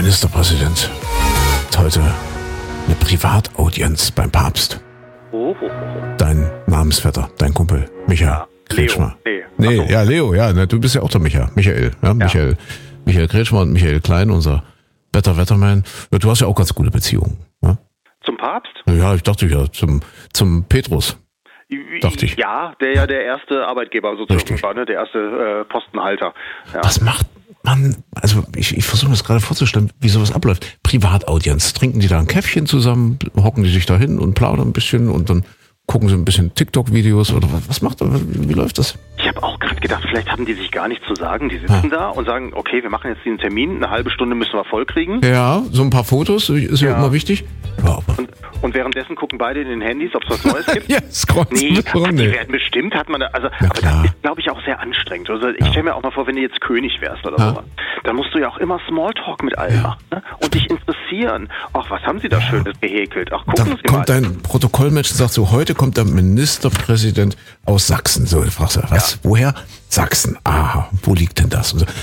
Ministerpräsident hat heute eine Privataudienz beim Papst. Dein Namensvetter, dein Kumpel, Michael Kretschmer. Leo. Ja, Leo, ja, ne, du bist ja auch der Michael. Ja. Michael Kretschmer und Michael Klein, unser Better Wetterman. Ja, du hast ja auch ganz gute Beziehungen. Ja? Zum Papst? Ja, ich dachte ja, zum Petrus. Dachte ich. Ja, der ja der erste Arbeitgeber sozusagen Richtig. war, ne? Der erste Postenhalter. Ja. Was macht man, also ich versuche mir das gerade vorzustellen, wie sowas abläuft. Privataudienz, trinken die da ein Käffchen zusammen, hocken die sich da hin und plaudern ein bisschen und dann gucken sie ein bisschen TikTok-Videos oder was macht das, wie läuft das? Ich habe auch gerade gedacht, vielleicht haben die sich gar nichts zu sagen. Die sitzen da und sagen, okay, wir machen jetzt diesen Termin, eine halbe Stunde müssen wir voll kriegen. Ja, so ein paar Fotos ist ja immer wichtig. Ja, Und währenddessen gucken beide in den Handys, ob es was Neues gibt. ja, scrollen Nee, warum die nicht? werden bestimmt, hat man da, also, Na aber klar. das ist, glaube ich, auch sehr anstrengend. Also ich stelle mir auch mal vor, wenn du jetzt König wärst oder so, dann musst du ja auch immer Smalltalk mit allen machen, ne? Und dich interessieren. Ach, was haben sie da Schönes gehäkelt? Ach, gucken Dann Sie mal. kommt dein Protokollmensch und sagt so, heute kommt der Ministerpräsident aus Sachsen. So, du fragst du, was? Woher? Sachsen. Aha, wo liegt denn das? Und, so.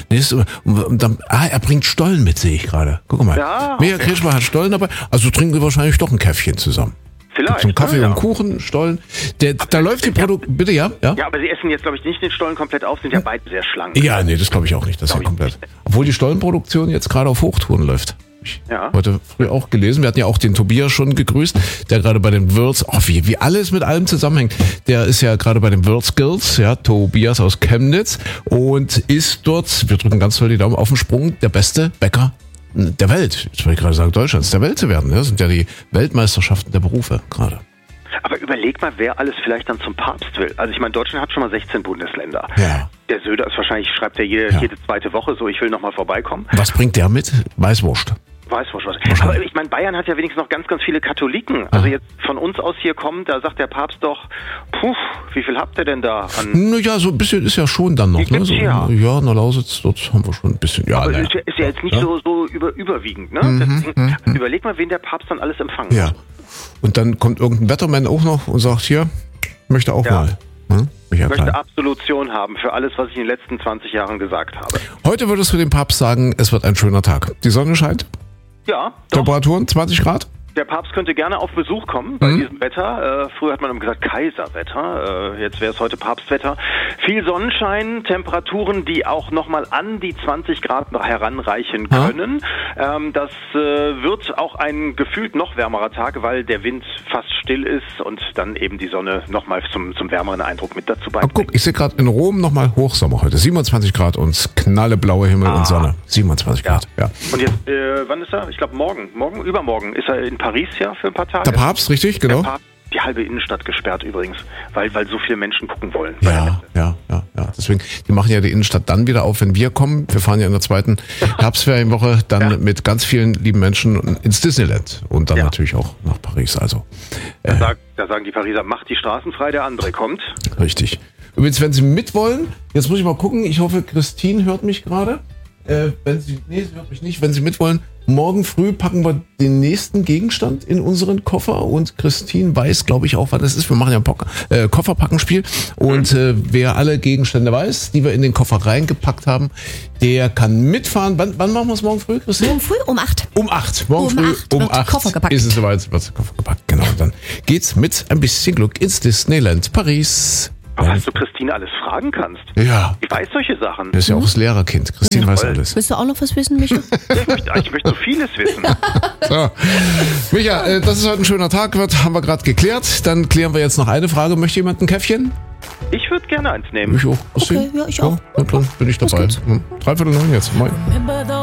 Und dann, er bringt Stollen mit, sehe ich gerade. Guck mal. Ja, Michael Kretschmer hat Stollen dabei. Also trinken wir wahrscheinlich doch ein Käffchen zusammen. Vielleicht. Zum Kaffee ja. und Kuchen, Stollen. Da läuft die Bitte, ja? Ja, aber sie essen jetzt, glaube ich, nicht den Stollen komplett auf, sind ja beide sehr schlank. Ja, nee, das glaube ich auch nicht. Das ist ja komplett. Obwohl die Stollenproduktion jetzt gerade auf Hochtouren läuft. Ja. Heute früh auch gelesen. Wir hatten ja auch den Tobias schon gegrüßt, der gerade bei den Worlds, wie alles mit allem zusammenhängt. Der ist ja gerade bei den World Skills, ja, Tobias aus Chemnitz und ist dort, wir drücken ganz toll die Daumen, auf dem Sprung, der beste Bäcker der Welt. Jetzt wollte ich gerade sagen, Deutschlands, der Welt zu werden. Das sind ja die Weltmeisterschaften der Berufe gerade. Aber überleg mal, wer alles vielleicht dann zum Papst will. Also ich meine, Deutschland hat schon mal 16 Bundesländer. Ja. Der Söder ist wahrscheinlich, schreibt er jede zweite Woche so, ich will nochmal vorbeikommen. Was bringt der mit? Weißwurst. Weißwurst. Aber ich meine, Bayern hat ja wenigstens noch ganz, ganz viele Katholiken. Also jetzt von uns aus hier kommt, da sagt der Papst doch, wie viel habt ihr denn da an... Naja, so ein bisschen ist ja schon dann noch. Ne? So, ja, in der Lausitz, dort haben wir schon ein bisschen. Ja, aber ist ja jetzt nicht so überwiegend. Ne? Deswegen, überleg mal, wen der Papst dann alles empfangen ja. hat. Und dann kommt irgendein Wettermann auch noch und sagt, hier, möchte auch mal. Hm? Ich möchte Absolution haben für alles, was ich in den letzten 20 Jahren gesagt habe. Heute würdest du dem Papst sagen, es wird ein schöner Tag. Die Sonne scheint. Ja, doch. Temperaturen 20 Grad. Der Papst könnte gerne auf Besuch kommen bei diesem Wetter. Früher hat man immer gesagt Kaiserwetter. Jetzt wäre es heute Papstwetter. Viel Sonnenschein, Temperaturen, die auch nochmal an die 20 Grad heranreichen können. Das wird auch ein gefühlt noch wärmerer Tag, weil der Wind fast still ist und dann eben die Sonne nochmal zum wärmeren Eindruck mit dazu beiträgt. Guck, ich sehe gerade in Rom nochmal Hochsommer heute. 27 Grad und knalleblaue Himmel und Sonne. 27 Grad, ja. Und jetzt, wann ist er? Ich glaube übermorgen ist er in Paris ja für ein paar Tage. Der Papst, richtig, genau. Der Papst, die halbe Innenstadt gesperrt übrigens, weil so viele Menschen gucken wollen. Ja. Deswegen, die machen ja die Innenstadt dann wieder auf, wenn wir kommen. Wir fahren ja in der zweiten Herbstferienwoche dann mit ganz vielen lieben Menschen ins Disneyland und dann natürlich auch nach Paris. Also Da sagen die Pariser, macht die Straßen frei, der andere kommt. richtig. Übrigens, wenn Sie mitwollen, jetzt muss ich mal gucken, ich hoffe, Christine hört mich gerade. Sie hört mich nicht. Wenn Sie mitwollen, morgen früh packen wir den nächsten Gegenstand in unseren Koffer und Christine weiß, glaube ich, auch, was das ist. Wir machen ja ein Kofferpackenspiel und wer alle Gegenstände weiß, die wir in den Koffer reingepackt haben, der kann mitfahren. Wann machen wir es morgen früh, Christine? Morgen früh um 8. Um 8. Morgen früh um 8 Koffer gepackt. ist es soweit, wird der Koffer gepackt. Genau, dann geht's mit ein bisschen Glück ins Disneyland Paris. Aber was du Christine alles fragen kannst. Ja. Ich weiß solche Sachen. Das ist ja auch das Lehrerkind. Christine weiß alles. Willst du auch noch was wissen, Micha? Ich möchte so vieles wissen. So. Micha, dass es heute ein schöner Tag wird, haben wir gerade geklärt. Dann klären wir jetzt noch eine Frage. Möchte jemand ein Käffchen? Ich würde gerne eins nehmen. Ich auch. Okay, ja, ich auch. Ja, dann bin ich dabei. 8:45 jetzt. Moin.